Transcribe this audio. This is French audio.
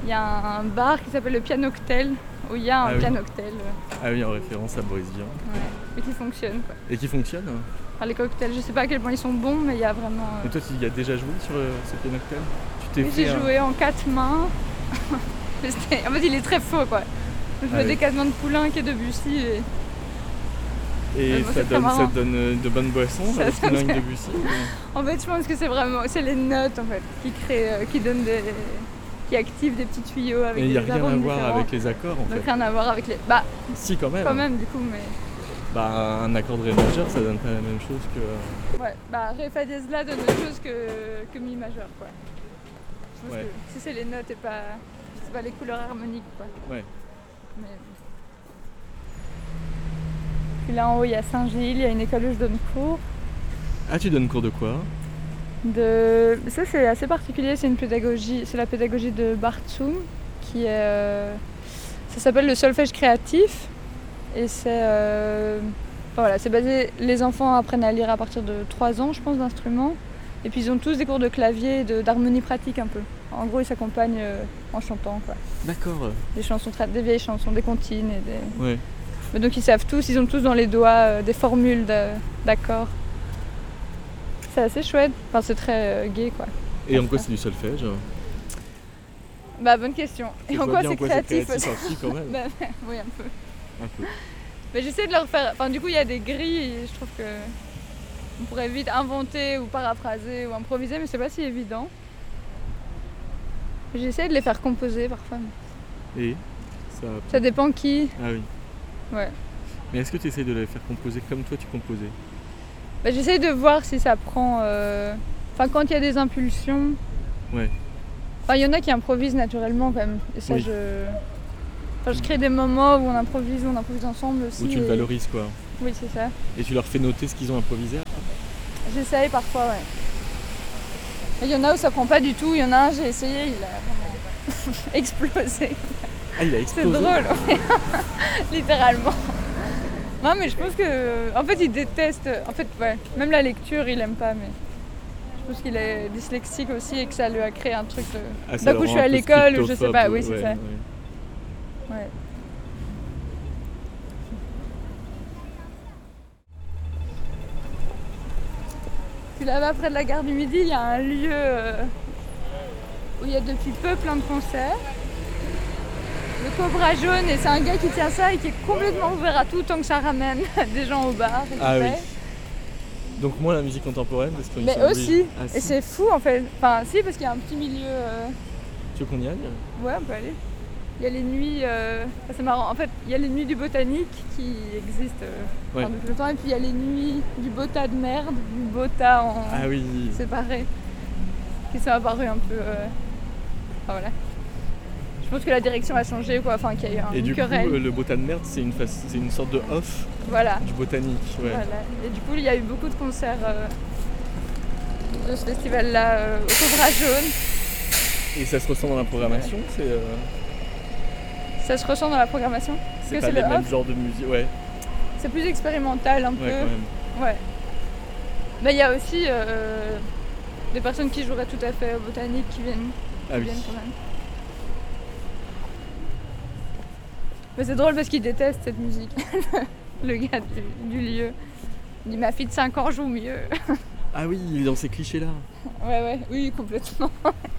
y a un bar qui s'appelle le Pianoctel, où il y a un pianoctel. Ah oui, en référence à Boris Vian. Ouais, et qui fonctionne quoi. Et qui fonctionne Enfin, les cocktails, je sais pas à quel point ils sont bons, mais il y a vraiment... Et toi, tu y as déjà joué sur ce pianoctel? Oui, j'ai joué en 4 mains. En fait, il est très faux quoi. Je jouais des casements de Poulenc et de Debussy. Et ça donne de bonnes boissons, Poulenc et Debussy. En fait, je pense que c'est les notes en fait qui activent des petits tuyaux avec des arômes différents. Il n'y a rien à voir avec les accords en fait. Donc rien à voir avec les... si quand même. Quand même du coup, mais... un accord de Ré majeur, ça donne pas la même chose que... Ouais, Ré fa dièse La donne autre chose que Mi majeur quoi. Je pense que si c'est les notes et pas les couleurs harmoniques quoi. Ouais. Mais... Puis là en haut il y a Saint-Gilles, il y a une école où je donne cours. Ah, tu donnes cours de quoi? Ça c'est assez particulier, c'est la pédagogie de Bartzoum qui est... ça s'appelle le solfège créatif et c'est basé, les enfants apprennent à lire à partir de 3 ans je pense d'instruments et puis ils ont tous des cours de clavier et d'harmonie pratique un peu. En gros ils s'accompagnent en chantant quoi. D'accord. Des vieilles chansons, des comptines et des... Ouais. Mais donc ils ont tous dans les doigts des formules d'accords. C'est assez chouette, enfin c'est très gai quoi. Et en quoi c'est du solfège? Bonne question. Et en quoi c'est créatif aussi quand même. Oui, un peu. Mais j'essaie de leur faire... Enfin du coup il y a des grilles et je trouve que on pourrait vite inventer ou paraphraser ou improviser mais c'est pas si évident. J'essaie de les faire composer parfois. Et ça dépend qui. Ah oui. Ouais. Mais est-ce que tu essaies de les faire composer comme toi tu composais? J'essaie de voir si ça prend... Enfin quand il y a des impulsions... Ouais. Enfin il y en a qui improvisent naturellement quand même. Et ça je crée des moments où on improvise ensemble aussi. Où tu le valorises quoi. Oui c'est ça. Et tu leur fais noter ce qu'ils ont improvisé? J'essaye parfois ouais. Il y en a où ça prend pas du tout, il y en a un j'ai essayé, il a vraiment explosé. Ah il a explosé? C'est drôle, littéralement. Non mais je pense que... En fait il déteste... En fait même la lecture il aime pas mais... Je pense qu'il est dyslexique aussi et que ça lui a créé un truc de... D'un coup je suis à l'école ou je sais pas, oui c'est ça. Ouais. Puis là-bas près de la gare du Midi il y a un lieu où il y a depuis peu plein de concerts. Le Cobra Jaune, et c'est un gars qui tient ça et qui est complètement ouvert à tout tant que ça ramène des gens au bar. Oui. Donc moi la musique contemporaine parce que... Mais aussi, et c'est fou en fait. Enfin si parce qu'il y a un petit milieu... Tu veux qu'on y aille? Ouais on peut aller. Il y a les nuits, c'est marrant, en fait il y a les nuits du botanique qui existent depuis longtemps et puis il y a les nuits du Bota de merde, du Bota en séparé, qui sont apparus un peu... Enfin voilà. Je pense que la direction a changé quoi, enfin qu'il y a eu une querelle. Et du coup le Bota de merde c'est une sorte de off du botanique. Ouais. Voilà. Et du coup il y a eu beaucoup de concerts de ce festival là au Cobra Jaune. Et ça se ressent dans la programmation? Ça se ressent dans la programmation? C'est pas les mêmes genres de musique, ouais. C'est plus expérimental un peu. Ouais, quand même. Ouais. Mais il y a aussi des personnes qui joueraient tout à fait au botanique qui viennent quand même. Mais c'est drôle parce qu'il déteste cette musique, le gars du lieu. Il dit ma fille de 5 ans joue mieux. Ah oui, il est dans ces clichés là. Oui, complètement.